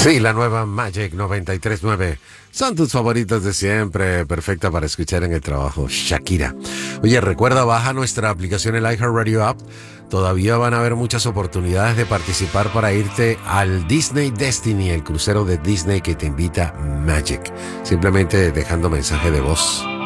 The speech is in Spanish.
Sí, la nueva Magic 93.9. Son tus favoritos de siempre, perfecta para escuchar en el trabajo. Shakira. Oye, recuerda, baja nuestra aplicación, el iHeartRadio App. Todavía van a haber muchas oportunidades de participar para irte al Disney Destiny, el crucero de Disney que te invita Magic. Simplemente dejando mensaje de voz.